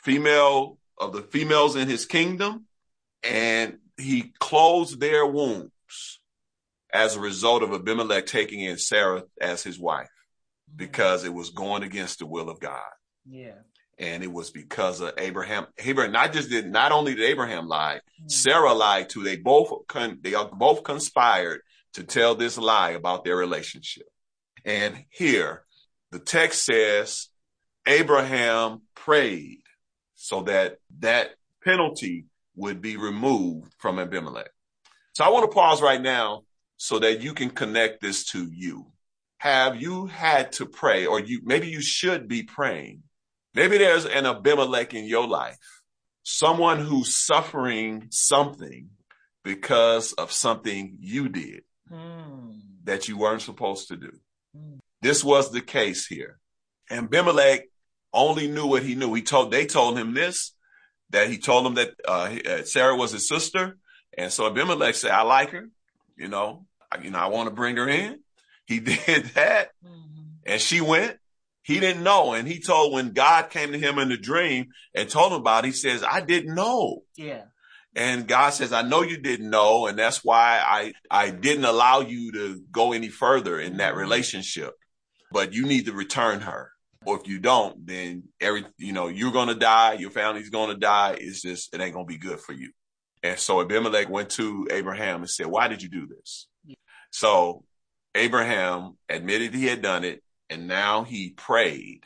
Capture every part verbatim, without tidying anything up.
female of the females in his kingdom, and he closed their wombs as a result of Abimelech taking in Sarah as his wife, because it was going against the will of God. Yeah. And it was because of Abraham. Abraham not just did, not only did Abraham lie, Mm-hmm. Sarah lied too. They both, con, they both conspired to tell this lie about their relationship. And here, the text says, Abraham prayed so that that penalty would be removed from Abimelech. So I want to pause right now so that you can connect this to you. Have you had to pray, or you maybe you should be praying? Maybe there's an Abimelech in your life, someone who's suffering something because of something you did Mm. that you weren't supposed to do. Mm. This was the case here. And Abimelech only knew what he knew. He told, they told him this, that he told them that uh, Sarah was his sister. And so Abimelech said, I like her. You know, I, you know, I want to bring her in. He did that. Mm-hmm. And she went. He didn't know. And he told, when God came to him in the dream and told him about it, he says, I didn't know. Yeah. And God says, I know you didn't know. And that's why I, I didn't allow you to go any further in that relationship, but you need to return her. Or if you don't, then every, you know, you're going to die. Your family's going to die. It's just, it ain't going to be good for you. And so Abimelech went to Abraham and said, why did you do this? Yeah. So Abraham admitted he had done it. And now he prayed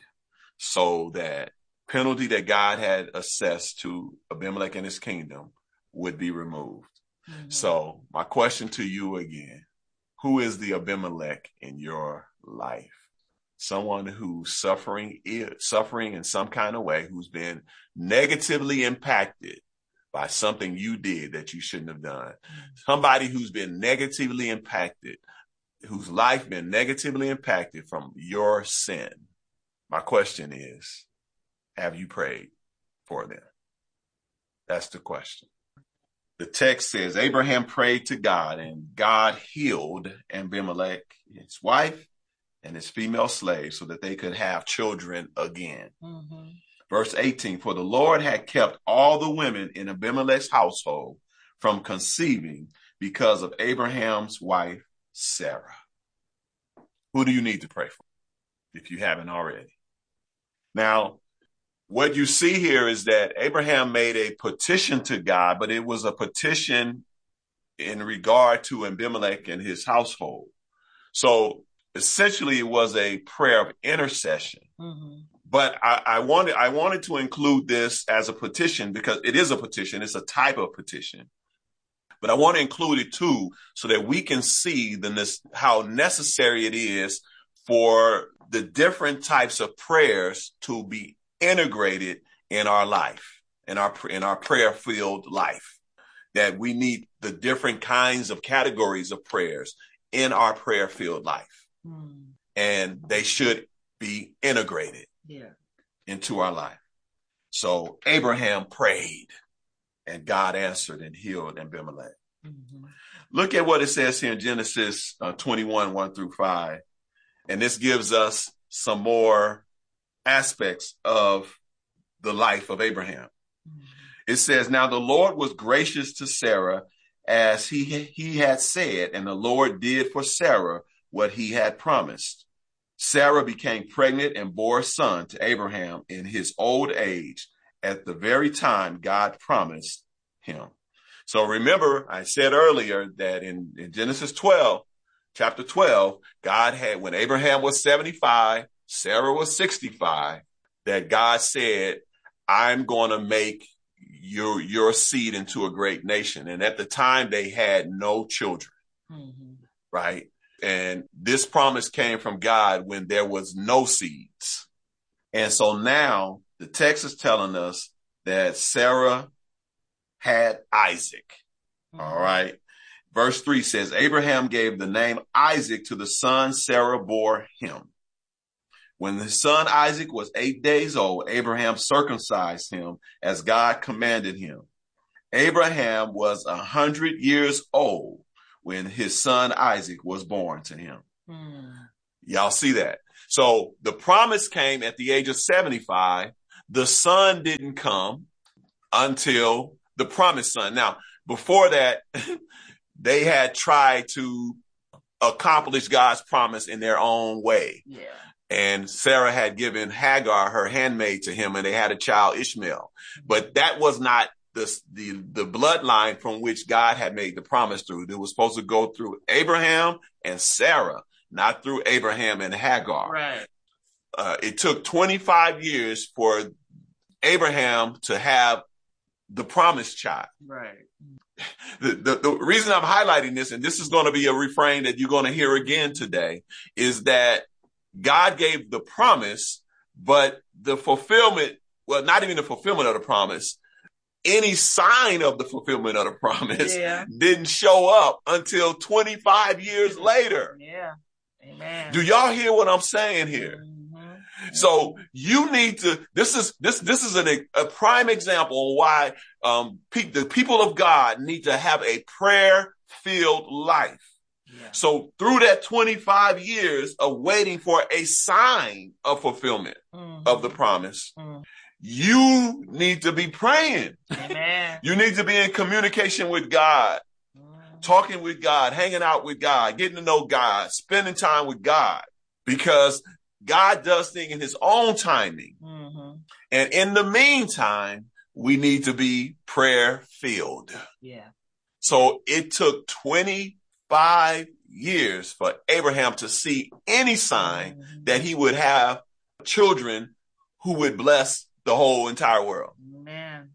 so that penalty that God had assessed to Abimelech and his kingdom would be removed. Mm-hmm. So my question to you again, who is the Abimelech in your life? Someone who's suffering, suffering in some kind of way, who's been negatively impacted by something you did that you shouldn't have done. Mm-hmm. Somebody who's been negatively impacted, whose life been negatively impacted from your sin. My question is, have you prayed for them? That's the question. The text says Abraham prayed to God, and God healed Abimelech, his wife, and his female slaves so that they could have children again. Mm-hmm. Verse eighteen, for the Lord had kept all the women in Abimelech's household from conceiving because of Abraham's wife, Sarah. Who do you need to pray for if you haven't already? Now, what you see here is that Abraham made a petition to God, but it was a petition in regard to Abimelech and his household. So essentially, it was a prayer of intercession. Mm-hmm. But I, I wanted I wanted to include this as a petition because it is a petition. It's a type of petition. But I want to include it, too, so that we can see the how necessary it is for the different types of prayers to be integrated in our life, in our in our prayer-filled life, that we need the different kinds of categories of prayers in our prayer-filled life. Mm. And they should be integrated yeah. into our life. So Abraham prayed, and God answered and healed Abimelech. Mm-hmm. Look at what it says here in Genesis uh, twenty-one, one through five. And this gives us some more aspects of the life of Abraham. Mm-hmm. It says, now the Lord was gracious to Sarah as he, he had said, and the Lord did for Sarah what he had promised. Sarah became pregnant and bore a son to Abraham in his old age at the very time God promised him. So remember, I said earlier that in, in Genesis twelve, chapter twelve, God had, when Abraham was seventy-five, Sarah was sixty-five, that God said, I'm going to make your, your seed into a great nation. And at the time they had no children, mm-hmm. right? And this promise came from God when there was no seeds. And so now the text is telling us that Sarah had Isaac. Mm-hmm. All right. Verse three says, Abraham gave the name Isaac to the son Sarah bore him. When the son Isaac was eight days old, Abraham circumcised him as God commanded him. Abraham was a hundred years old when his son Isaac was born to him. Mm. Y'all see that? So the promise came at the age of seventy-five. the son didn't come until the promised son. Now, before that, they had tried to accomplish God's promise in their own way. Yeah. And Sarah had given Hagar, her handmaid, to him, and they had a child, Ishmael. But that was not the, the, the bloodline from which God had made the promise through. It was supposed to go through Abraham and Sarah, not through Abraham and Hagar. Right. Uh, it took twenty-five years for Abraham to have the promised child. Right. The, the, the reason I'm highlighting this, and this is going to be a refrain that you're going to hear again today, is that God gave the promise, but the fulfillment, well, not even the fulfillment of the promise, any sign of the fulfillment of the promise yeah. didn't show up until twenty-five years later. Yeah. Amen. Do y'all hear what I'm saying here? Mm-hmm. So you need to, this is, this, this is an, a prime example of why, um, pe- the people of God need to have a prayer-filled life. Yeah. So through that twenty-five years of waiting for a sign of fulfillment mm-hmm. of the promise, mm-hmm. you need to be praying. Amen. You need to be in communication with God, mm-hmm. talking with God, hanging out with God, getting to know God, spending time with God, because God does things in his own timing. Mm-hmm. And in the meantime, we need to be prayer filled. Yeah. So it took twenty-five years for Abraham to see any sign mm-hmm. that he would have children who would bless the whole entire world. Man.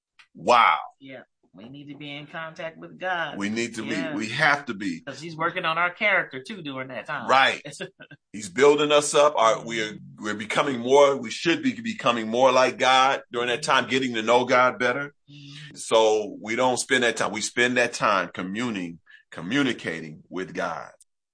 Wow. Yeah. We need to be in contact with God. We need to yeah. be. We have to be. Because he's working on our character too during that time. Right. He's building us up. Our, we're we're becoming more, we should be becoming more like God during that time, getting to know God better. Mm-hmm. So we don't spend that time. We spend that time communing, communicating with God.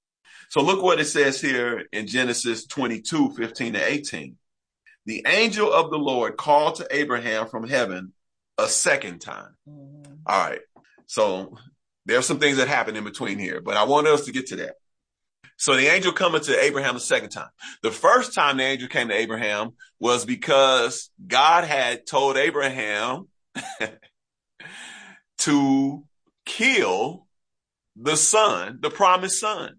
So look what it says here in Genesis twenty-two, fifteen to eighteen. The angel of the Lord called to Abraham from heaven a second time. Mm-hmm. All right. So there's some things that happen in between here, but I want us to get to that. So the angel coming to Abraham the second time. The first time the angel came to Abraham was because God had told Abraham to kill the son, the promised son.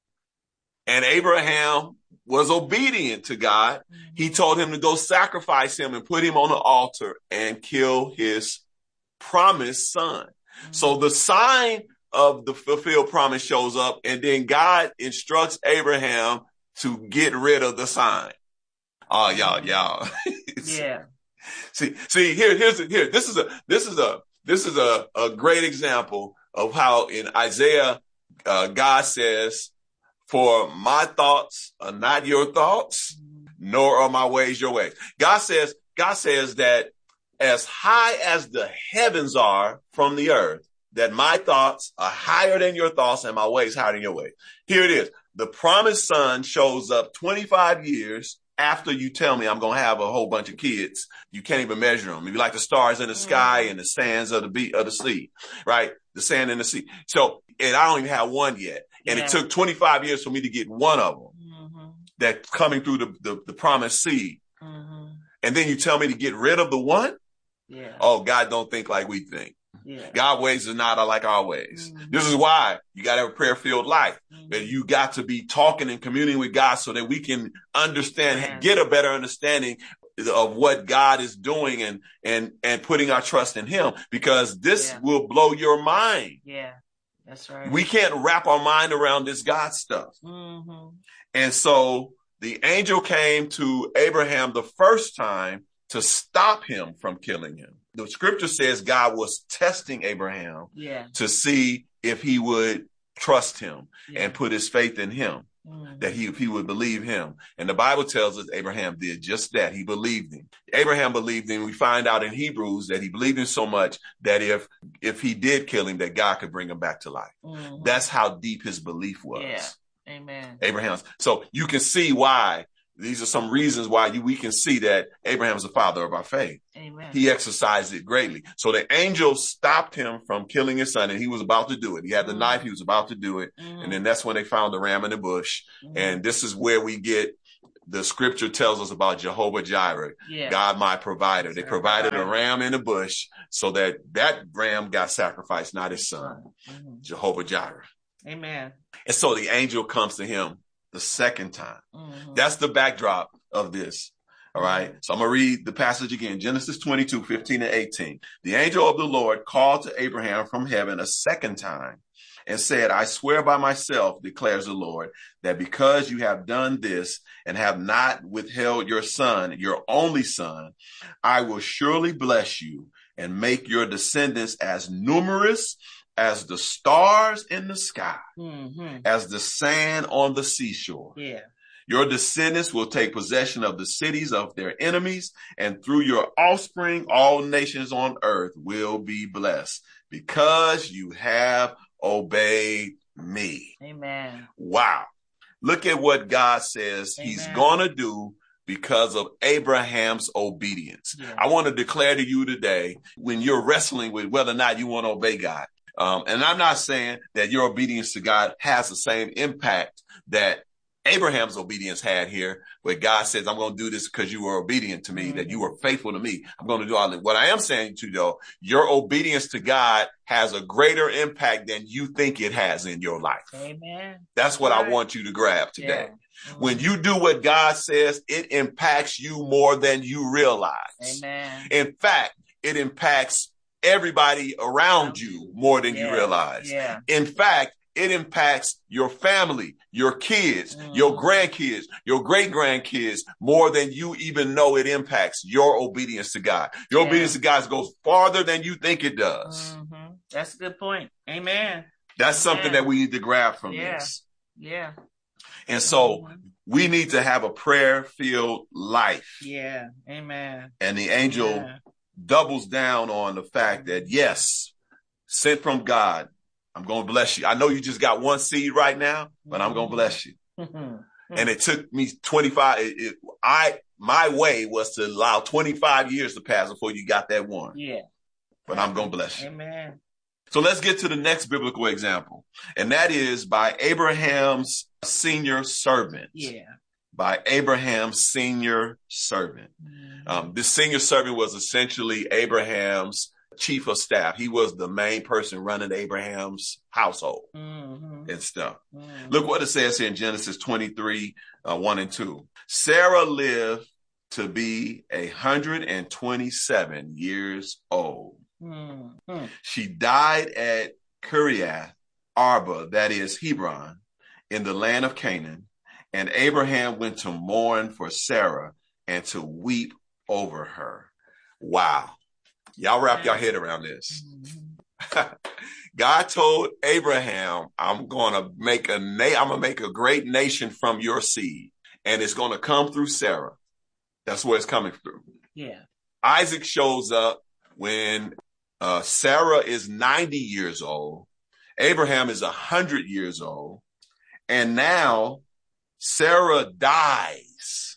And Abraham was obedient to God. He told him to go sacrifice him and put him on the altar and kill his promised son. Mm-hmm. So the sign of the fulfilled promise shows up, and then God instructs Abraham to get rid of the sign. Oh, y'all, y'all. Yeah. see, see, here, here's here. This is a, this is a, this is a, a great example of how in Isaiah, uh, God says, "For my thoughts are not your thoughts, nor are my ways your ways." God says, God says that as high as the heavens are from the earth, that my thoughts are higher than your thoughts and my ways higher than your ways. Here it is. The promised son shows up twenty-five years after you tell me I'm going to have a whole bunch of kids. You can't even measure them. Maybe like the stars in the sky and the sands of the be- of the sea, right? The sand in the sea. So, and I don't even have one yet. And yeah. It took twenty-five years for me to get one of them mm-hmm. that's coming through the, the, the promised seed. Mm-hmm. And then you tell me to get rid of the one? Yeah. Oh, God don't think like we think. Yeah. God's ways are not like our ways. Mm-hmm. This is why you got to have a prayer-filled life. Mm-hmm. That you got to be talking and communing with God so that we can understand, yeah. get a better understanding of what God is doing and, and, and putting our trust in him, because this yeah. will blow your mind. Yeah, that's right. We can't wrap our mind around this God stuff. Mm-hmm. And so the angel came to Abraham the first time to stop him from killing him. The scripture says God was testing Abraham yeah. to see if he would trust him yeah. and put his faith in him, mm-hmm. that he, if he would believe him. And the Bible tells us Abraham did just that. He believed him. Abraham believed him. We find out in Hebrews that he believed him so much that if, if he did kill him, that God could bring him back to life. Mm-hmm. That's how deep his belief was. Yeah. Amen. Abraham's. So you can see why. These are some reasons why you, we can see that Abraham is the father of our faith. Amen. He exercised it greatly. So the angel stopped him from killing his son, and he was about to do it. He had the mm-hmm. knife. He was about to do it. Mm-hmm. And then that's when they found the ram in the bush. Mm-hmm. And this is where we get the scripture tells us about Jehovah Jireh, yeah. God my provider. They provided Right. a ram in the bush so that that ram got sacrificed, not his son. Mm-hmm. Jehovah Jireh. Amen. And so the angel comes to him the second time. Mm-hmm. That's the backdrop of this. All right. So I'm going to read the passage again. Genesis twenty-two, fifteen and eighteen. The angel of the Lord called to Abraham from heaven a second time and said, I swear by myself, declares the Lord, that because you have done this and have not withheld your son, your only son, I will surely bless you and make your descendants as numerous as the stars in the sky, mm-hmm. as the sand on the seashore. Yeah. Your descendants will take possession of the cities of their enemies, and through your offspring, all nations on earth will be blessed because you have obeyed me. Amen. Wow. Look at what God says Amen. He's going to do because of Abraham's obedience. Yeah. I want to declare to you today, when you're wrestling with whether or not you want to obey God, um, and I'm not saying that your obedience to God has the same impact that Abraham's obedience had here, where God says, I'm going to do this because you were obedient to me, mm-hmm. that you were faithful to me. I'm going to do all that. What I am saying to you, though, your obedience to God has a greater impact than you think it has in your life. Amen. That's what right. I want you to grab today. Yeah. Mm-hmm. When you do what God says, it impacts you more than you realize. Amen. In fact, it impacts everybody around you more than yeah. you realize. Yeah. In fact, it impacts your family, your kids, mm. your grandkids, your great-grandkids more than you even know it impacts your obedience to God. Your yeah. obedience to God goes farther than you think it does. Mm-hmm. That's a good point. Amen. That's Amen. something that we need to grab from yeah. this. Yeah. And so mm-hmm. we need to have a prayer-filled life. Yeah. Amen. And the angel yeah. doubles down on the fact that, yes, sent from God, I'm going to bless you. I know you just got one seed right now, but I'm going to bless you. Mm-hmm. And it took me twenty-five. It, it, I, my way was to allow twenty-five years to pass before you got that one. Yeah. But I'm going to bless you. Amen. So let's get to the next biblical example. And that is by Abraham's senior servant. Yeah. By Abraham's senior servant. Mm-hmm. Um, this senior servant was essentially Abraham's chief of staff. He was the main person running Abraham's household mm-hmm. and stuff. Mm-hmm. Look what it says here in Genesis twenty-three, uh, one and two. Sarah lived to be one hundred twenty-seven years old. Mm-hmm. She died at Kiriath Arba, that is Hebron, in the land of Canaan. And Abraham went to mourn for Sarah and to weep over her. Wow. Y'all wrap your head around this. Mm-hmm. God told Abraham, I'm going to make a na- I'm going to make a great nation from your seed, and it's going to come through Sarah. That's where it's coming through. Yeah. Isaac shows up when uh, Sarah is ninety years old. Abraham is one hundred years old. And now Sarah dies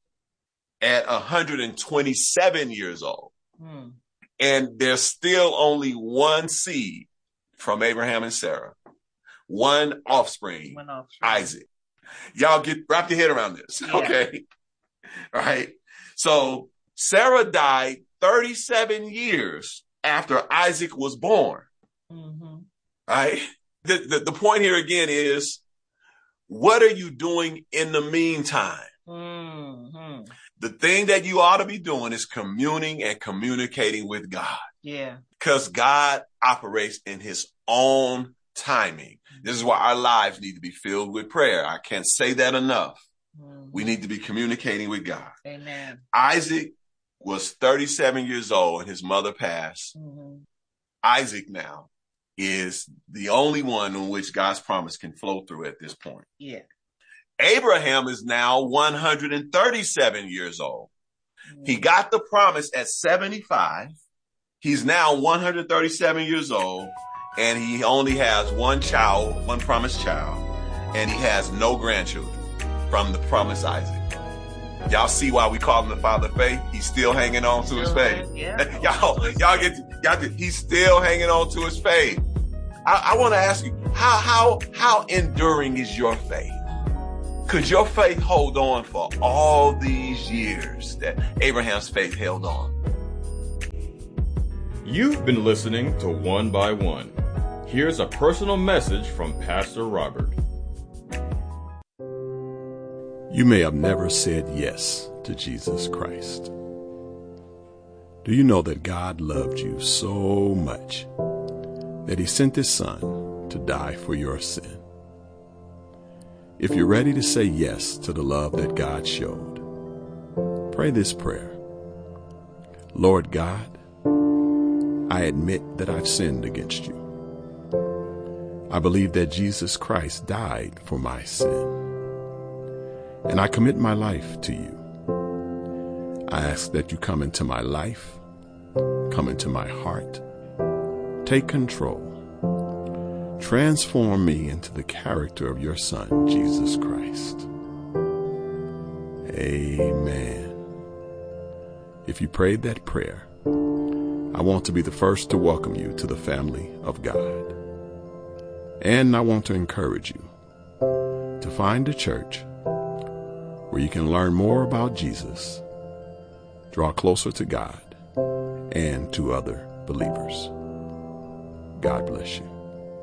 at one hundred twenty-seven years old. Hmm. And there's still only one seed from Abraham and Sarah. One offspring, one offspring. Isaac. Y'all get wrap your head around this. Yeah. Okay. All right. So Sarah died thirty-seven years after Isaac was born. Mm-hmm. All right. The, the, the point here again is, what are you doing in the meantime? Mm-hmm. The thing that you ought to be doing is communing and communicating with God. Yeah. Because God operates in his own timing. This is why our lives need to be filled with prayer. I can't say that enough. Mm-hmm. We need to be communicating with God. Amen. Isaac was thirty-seven years old and his mother passed. Mm-hmm. Isaac now is the only one in which God's promise can flow through at this point. Yeah. Abraham is now one hundred thirty-seven years old. Mm-hmm. He got the promise at seventy-five. He's now one hundred thirty-seven years old, and he only has one child, one promised child, and he has no grandchildren from the promised Isaac. Y'all see why we call him the father of faith? He's still hanging on to his faith. Yeah. y'all, y'all get, y'all get, he's still hanging on to his faith. I, I want to ask you, how, how, how enduring is your faith? Could your faith hold on for all these years that Abraham's faith held on? You've been listening to One by One. Here's a personal message from Pastor Robert. You may have never said yes to Jesus Christ. Do you know that God loved you so much that he sent his son to die for your sin? If you're ready to say yes to the love that God showed, pray this prayer. Lord God, I admit that I've sinned against you. I believe that Jesus Christ died for my sin. And I commit my life to you. I ask that you come into my life, come into my heart, take control, transform me into the character of your Son, Jesus Christ. Amen. If you prayed that prayer, I want to be the first to welcome you to the family of God. And I want to encourage you to find a church where you can learn more about Jesus, draw closer to God, and to other believers. God bless you.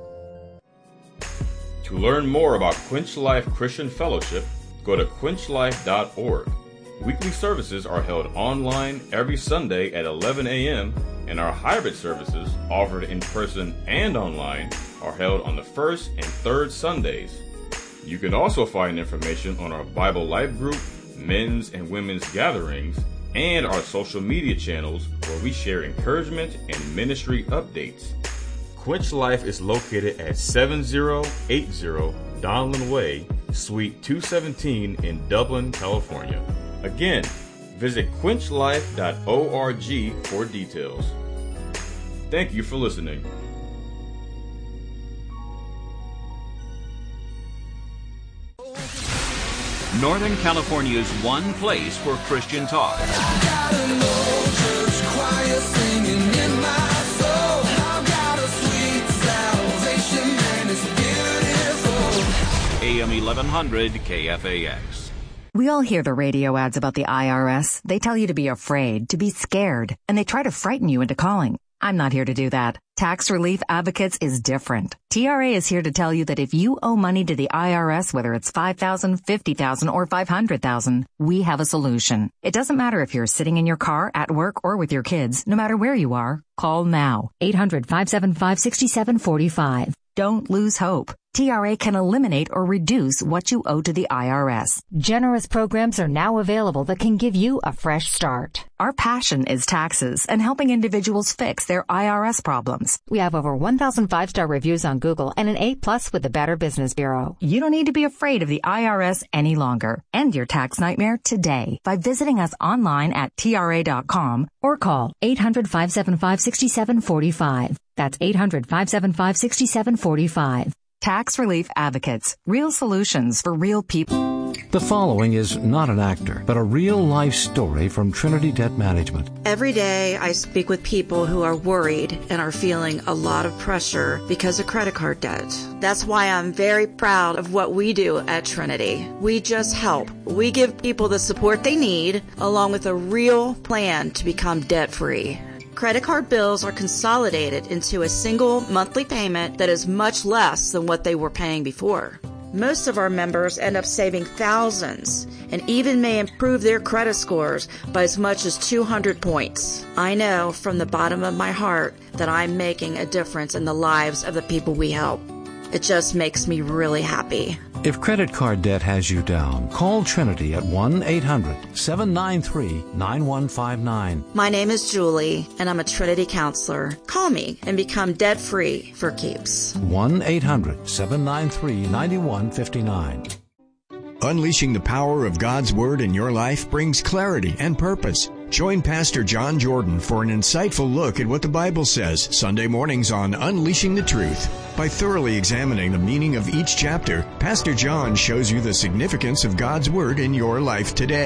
To learn more about Quench Life Christian Fellowship, go to quench life dot org. Weekly services are held online every Sunday at eleven a.m., and our hybrid services, offered in person and online, are held on the first and third Sundays. You can also find information on our Bible Life group, men's and women's gatherings, and our social media channels where we share encouragement and ministry updates. Quench Life is located at seven oh eight oh Donlin Way, Suite two seventeen in Dublin, California. Again, visit quench life dot org for details. Thank you for listening. Northern California's one place for Christian talk. A M eleven hundred K F A X. We all hear the radio ads about the I R S. They tell you to be afraid, to be scared, and they try to frighten you into calling. I'm not here to do that. Tax Relief Advocates is different. T R A is here to tell you that if you owe money to the I R S, whether it's five thousand dollars, fifty thousand dollars, or five hundred thousand dollars, we have a solution. It doesn't matter if you're sitting in your car, at work, or with your kids. No matter where you are, call now. eight hundred, five seven five, six seven four five. Don't lose hope. T R A can eliminate or reduce what you owe to the I R S. Generous programs are now available that can give you a fresh start. Our passion is taxes and helping individuals fix their I R S problems. We have over one thousand five-star reviews on Google and an A plus with the Better Business Bureau. You don't need to be afraid of the I R S any longer. End your tax nightmare today by visiting us online at T R A dot com or call eight hundred, five seven five, six seven four five. That's eight hundred, five seven five, six seven four five. Tax Relief Advocates. Real solutions for real people. The following is not an actor, but a real-life story from Trinity Debt Management. Every day I speak with people who are worried and are feeling a lot of pressure because of credit card debt. That's why I'm very proud of what we do at Trinity. We just help. We give people the support they need, along with a real plan to become debt-free. Credit card bills are consolidated into a single monthly payment that is much less than what they were paying before. Most of our members end up saving thousands and even may improve their credit scores by as much as two hundred points. I know from the bottom of my heart that I'm making a difference in the lives of the people we help. It just makes me really happy. If credit card debt has you down, call Trinity at one eight hundred, seven nine three, nine one five nine. My name is Julie, and I'm a Trinity counselor. Call me and become debt-free for keeps. one eight hundred, seven nine three, nine one five nine. Unleashing the power of God's Word in your life brings clarity and purpose. Join Pastor John Jordan for an insightful look at what the Bible says Sunday mornings on Unleashing the Truth. By thoroughly examining the meaning of each chapter, Pastor John shows you the significance of God's Word in your life today.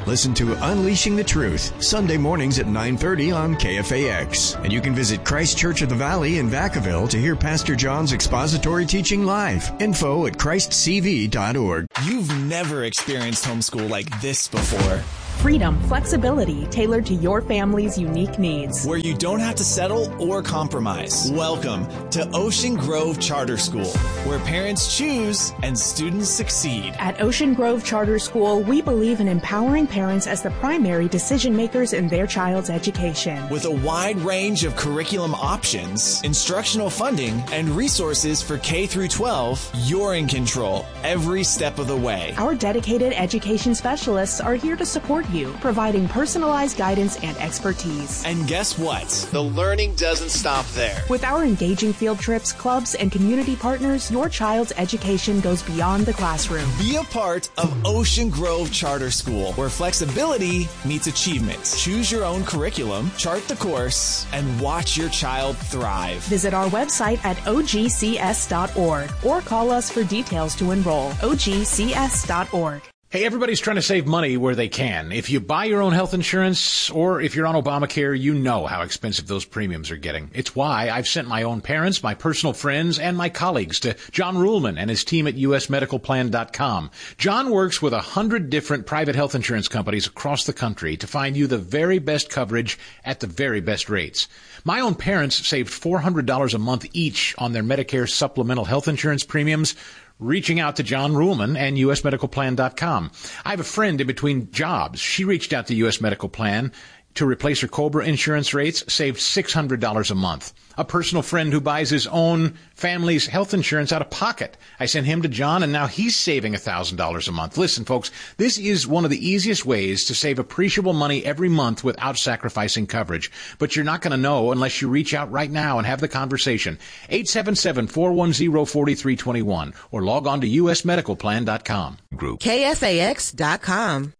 Listen to Unleashing the Truth, Sunday mornings at nine thirty on K F A X. And you can visit Christ Church of the Valley in Vacaville to hear Pastor John's expository teaching live. Info at christ c v dot org. You've never experienced homeschool like this before. Freedom, flexibility tailored to your family's unique needs. Where you don't have to settle or compromise. Welcome to Ocean Grove Charter School, where parents choose and students succeed. At Ocean Grove Charter School, we believe in empowering parents as the primary decision makers in their child's education. With a wide range of curriculum options, instructional funding, and resources for K through twelve, you're in control every step of the way. Our dedicated education specialists are here to support you, providing personalized guidance and expertise. And guess what? The learning doesn't stop there. With our engaging field trips, clubs, and community partners, your child's education goes beyond the classroom. Be a part of Ocean Grove Charter School, where flexibility meets achievement. Choose your own curriculum, chart the course, and watch your child thrive. Visit our website at o g c s dot org or call us for details to enroll. o g c s dot org. Hey, everybody's trying to save money where they can. If you buy your own health insurance or if you're on Obamacare, you know how expensive those premiums are getting. It's why I've sent my own parents, my personal friends, and my colleagues to John Ruhlman and his team at u s medical plan dot com. John works with a hundred different private health insurance companies across the country to find you the very best coverage at the very best rates. My own parents saved four hundred dollars a month each on their Medicare supplemental health insurance premiums, reaching out to John Ruhlman and u s medical plan dot com. I have a friend in between jobs. She reached out to U S Medical Plan to replace her COBRA insurance rates, saved six hundred dollars a month. A personal friend who buys his own family's health insurance out of pocket. I sent him to John, and now he's saving one thousand dollars a month. Listen, folks, this is one of the easiest ways to save appreciable money every month without sacrificing coverage. But you're not going to know unless you reach out right now and have the conversation. eight seven seven, four one zero, four three two one or log on to u s medical plan dot com. Group. K F A X dot com.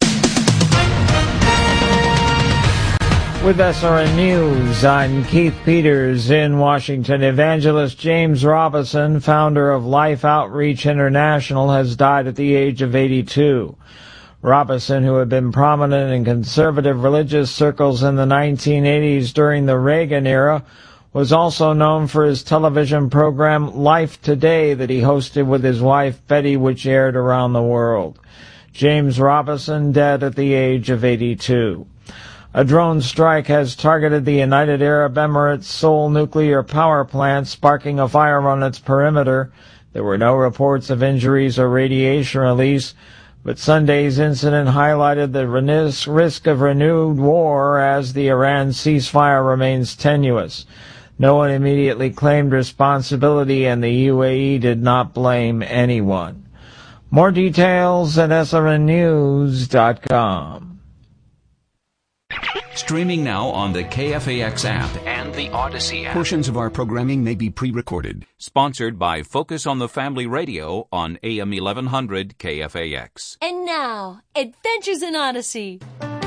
With S R N News, I'm Keith Peters in Washington. Evangelist James Robison, founder of Life Outreach International, has died at the age of eighty-two. Robison, who had been prominent in conservative religious circles in the nineteen eighties during the Reagan era, was also known for his television program Life Today that he hosted with his wife Betty, which aired around the world. James Robison, dead at the age of eighty-two. A drone strike has targeted the United Arab Emirates' Seoul nuclear power plant, sparking a fire on its perimeter. There were no reports of injuries or radiation release, but Sunday's incident highlighted the risk of renewed war as the Iran ceasefire remains tenuous. No one immediately claimed responsibility, and the U A E did not blame anyone. More details at S R N news dot com. Streaming now on the K F A X app and the Odyssey app. Portions of our programming may be pre-recorded. Sponsored by Focus on the Family Radio on A M eleven hundred K F A X. And now, Adventures in Odyssey.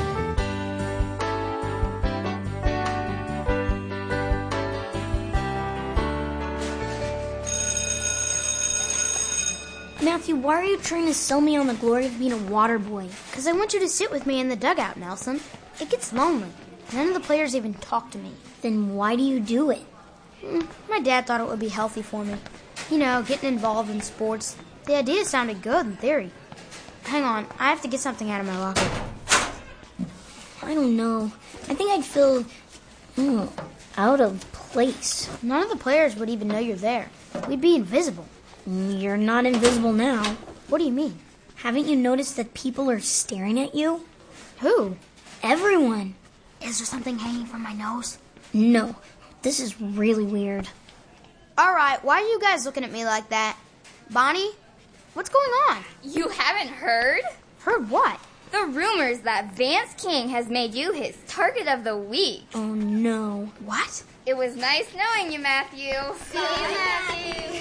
Matthew, why are you trying to sell me on the glory of being a water boy? Because I want you to sit with me in the dugout, Nelson. It gets lonely. None of the players even talk to me. Then why do you do it? Mm, my dad thought it would be healthy for me. You know, getting involved in sports. The idea sounded good in theory. Hang on, I have to get something out of my locker. I don't know. I think I'd feel mm, out of place. None of the players would even know you're there. We'd be invisible. You're not invisible now. What do you mean? Haven't you noticed that people are staring at you? Who? Everyone. Is there something hanging from my nose? No. This is really weird. All right, why are you guys looking at me like that? Bonnie, what's going on? You haven't heard? Heard what? The rumors that Vance King has made you his target of the week. Oh, no. What? It was nice knowing you, Matthew. See you, Matthew.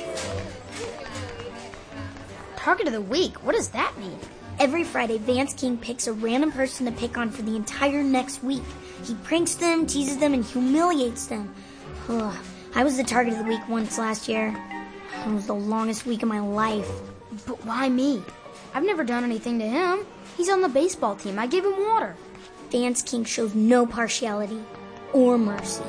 Target of the week? What does that mean? Every Friday, Vance King picks a random person to pick on for the entire next week. He pranks them, teases them, and humiliates them. Ugh. I was the target of the week once last year. It was the longest week of my life. But why me? I've never done anything to him. He's on the baseball team. I gave him water. Vance King shows no partiality or mercy.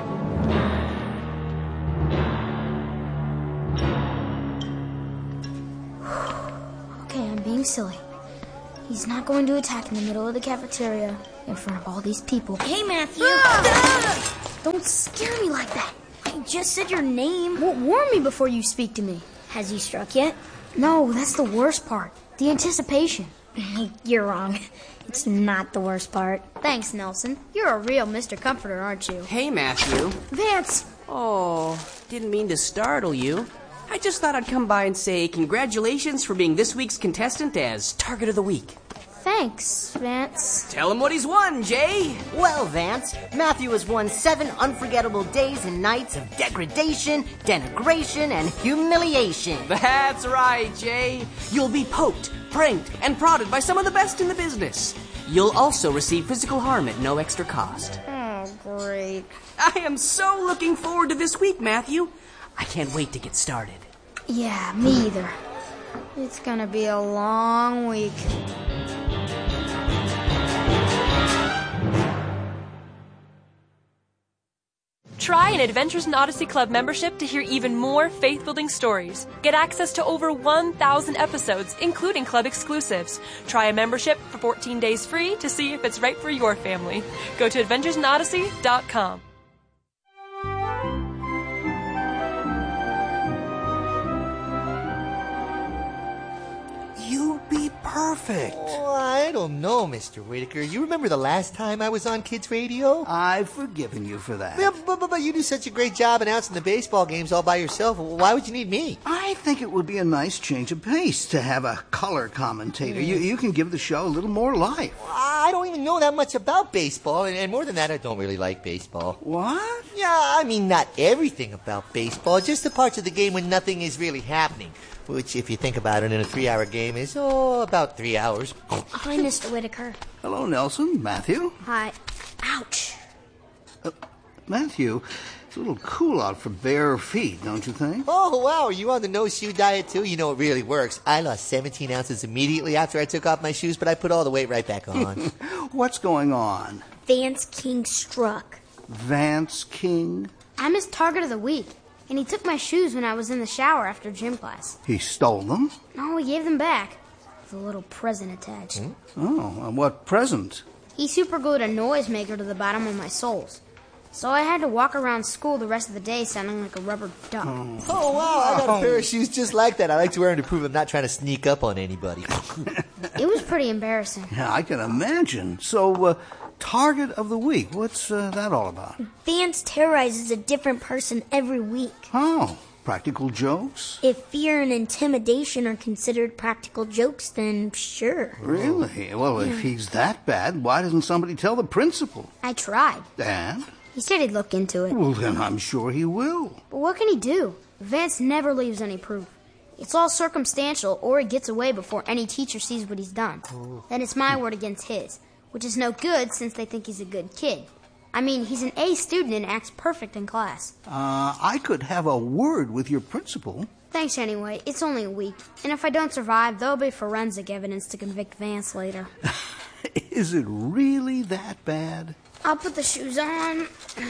Okay, I'm being silly. He's not going to attack in the middle of the cafeteria in front of all these people. Hey, Matthew. Ah! Don't scare me like that. I just said your name. Well, warn me before you speak to me. Has he struck yet? No, that's the worst part. The anticipation. You're wrong. It's not the worst part. Thanks, Nelson. You're a real Mister Comforter, aren't you? Hey, Matthew. Vance! Oh, didn't mean to startle you. I just thought I'd come by and say congratulations for being this week's contestant as Target of the Week. Thanks, Vance. Tell him what he's won, Jay. Well, Vance, Matthew has won seven unforgettable days and nights of degradation, denigration, and humiliation. That's right, Jay. You'll be poked, pranked, and prodded by some of the best in the business. You'll also receive physical harm at no extra cost. Oh, great. I am so looking forward to this week, Matthew. I can't wait to get started. Yeah, me either. It's gonna be a long week. Try an Adventures in Odyssey Club membership to hear even more faith-building stories. Get access to over one thousand episodes, including club exclusives. Try a membership for fourteen days free to see if it's right for your family. Go to adventures in odyssey dot com. You'd be perfect. Oh, I don't know, Mister Whitaker. You remember the last time I was on Kids Radio? I've forgiven you for that. Yeah, but, but, but you do such a great job announcing the baseball games all by yourself. Why would you need me? I think it would be a nice change of pace to have a color commentator. Mm. You, you can give the show a little more life. I don't even know that much about baseball, and, and more than that, I don't really like baseball. What? Yeah, I mean, not everything about baseball, just the parts of the game when nothing is really happening. Which, if you think about it, in a three-hour game is, oh, about three hours. Hi, Mister Whitaker. Hello, Nelson. Matthew? Hi. Ouch. Uh, Matthew, it's a little cool out for bare feet, don't you think? Oh, wow. Are you on the no-shoe diet, too? You know, it really works. I lost seventeen ounces immediately after I took off my shoes, but I put all the weight right back on. What's going on? Vance King struck. Vance King? I'm his target of the week. And he took my shoes when I was in the shower after gym class. He stole them? No, he gave them back. With a little present attached. Hmm? Oh, and what present? He superglued a noisemaker to the bottom of my soles. So I had to walk around school the rest of the day sounding like a rubber duck. Oh, oh wow, I got a pair of shoes just like that. I like to wear them to prove I'm not trying to sneak up on anybody. It was pretty embarrassing. Yeah, I can imagine. So, uh, Target of the Week, what's uh, that all about? Vance terrorizes a different person every week. Oh, practical jokes? If fear and intimidation are considered practical jokes, then sure. Really? Well, yeah. If he's that bad, why doesn't somebody tell the principal? I tried. And? He said he'd look into it. Well, then I'm sure he will. But what can he do? Vance never leaves any proof. It's all circumstantial, or he gets away before any teacher sees what he's done. Oh. Then it's my word against his, which is no good since they think he's a good kid. I mean, he's an A student and acts perfect in class. Uh, I could have a word with your principal. Thanks anyway. It's only a week. And if I don't survive, there'll be forensic evidence to convict Vance later. Is it really that bad? I'll put the shoes on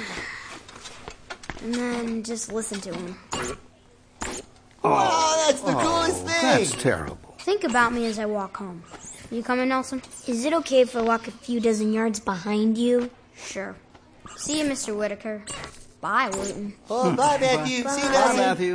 and then just listen to him. Oh, that's the oh, coolest thing. That's terrible. Think about me as I walk home. You coming, Nelson? Is it okay if I walk a few dozen yards behind you? Sure. See you, Mister Whitaker. Bye, Wooten. Oh, bye, Matthew. Bye. See you, Bye, Matthew.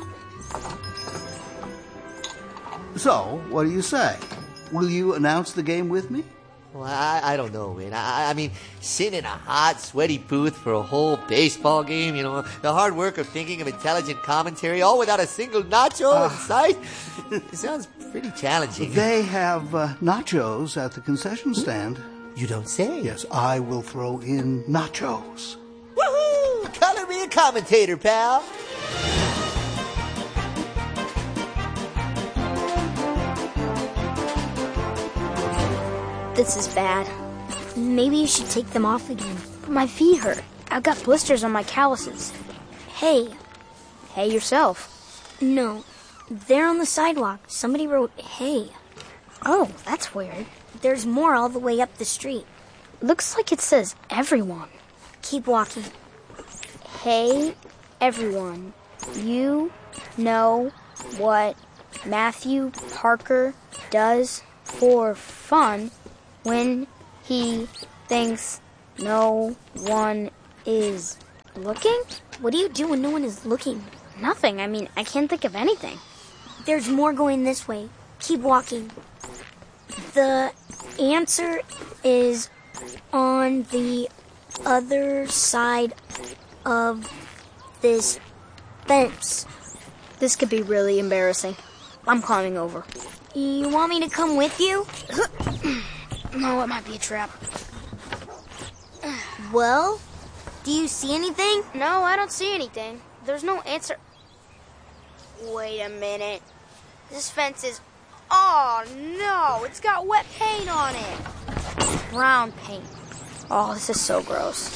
So, what do you say? Will you announce the game with me? Well, I, I don't know, man. I, I mean, sitting in a hot, sweaty booth for a whole baseball game, you know, the hard work of thinking of intelligent commentary, all without a single nacho uh, in sight, it sounds pretty challenging. They have uh, nachos at the concession stand. You don't say? Yes, I will throw in nachos. Woohoo! Color me a commentator, pal. This is bad. Maybe you should take them off again. But my feet hurt. I've got blisters on my calluses. Hey. Hey yourself. No. There on the sidewalk, somebody wrote, hey. Oh, that's weird. there's more all the way up the street. Looks like it says everyone. Keep walking. Hey, everyone. You know what Matthew Parker does for fun when he thinks no one is looking? What do you do when no one is looking? Nothing. I mean, I can't think of anything. There's more going this way. Keep walking. The answer is on the other side of this fence. This could be really embarrassing. I'm climbing over. You want me to come with you? No, it might be a trap. Well, do you see anything? No, I don't see anything. There's no answer. Wait a minute. This fence is... Oh, no! It's got wet paint on it. Brown paint. Oh, this is so gross.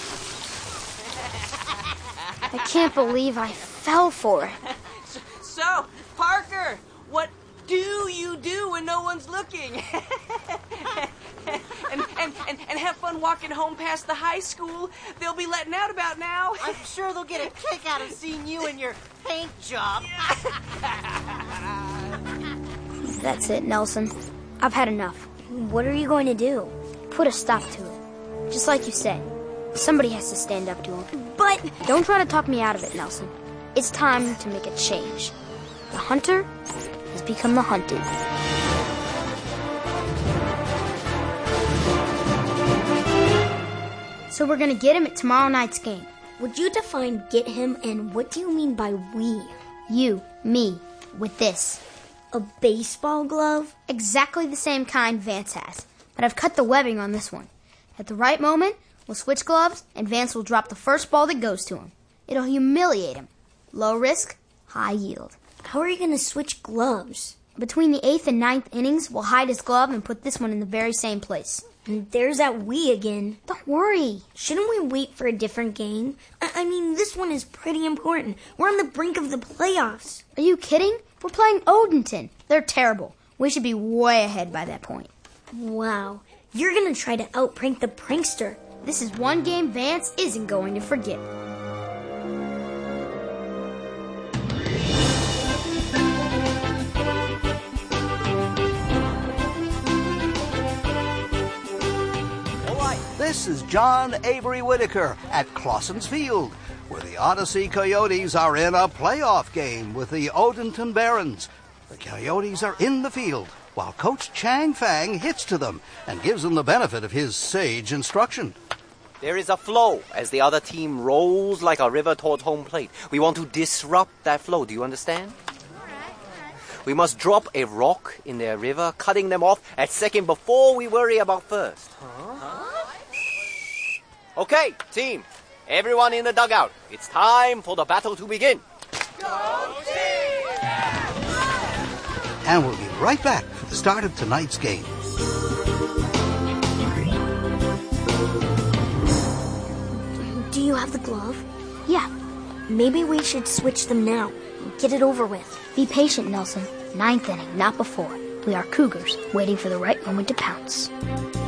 I can't believe I fell for it. So, Parker, what do you do when no one's looking? and, and, and, and have fun walking home past the high school they'll be letting out about now. I'm sure they'll get a kick out of seeing you and your paint job. That's it, Nelson. I've had enough. What are you going to do? Put a stop to it. Just like you said. Somebody has to stand up to him. But... Don't try to talk me out of it, Nelson. It's time to make a change. The hunter has become the hunted. So we're gonna get him at tomorrow night's game. Would you define get him, and what do you mean by we? You, me, with this. A baseball glove? Exactly the same kind Vance has, but I've cut the webbing on this one. At the right moment, we'll switch gloves, and Vance will drop the first ball that goes to him. It'll humiliate him. Low risk, high yield. How are you going to switch gloves? Between the eighth and ninth innings, we'll hide his glove and put this one in the very same place. And there's that we again. Don't worry. Shouldn't we wait for a different game? I, I mean, this one is pretty important. We're on the brink of the playoffs. Are you kidding? We're playing Odenton. They're terrible. We should be way ahead by that point. Wow. You're going to try to outprank the prankster. This is one game Vance isn't going to forget. This is John Avery Whitaker at Clausen's Field, where the Odyssey Coyotes are in a playoff game with the Odenton Barons. The Coyotes are in the field, while Coach Chang Fang hits to them and gives them the benefit of his sage instruction. There is a flow as the other team rolls like a river toward home plate. We want to disrupt that flow. Do you understand? We must drop a rock in their river, cutting them off at second before we worry about first. Huh? Okay, team. Everyone in the dugout. It's time for the battle to begin. Go team! And we'll be right back for the start of tonight's game. Do you have the glove? Yeah. Maybe we should switch them now. Get it over with. Be patient, Nelson. Ninth inning, not before. We are Cougars, waiting for the right moment to pounce.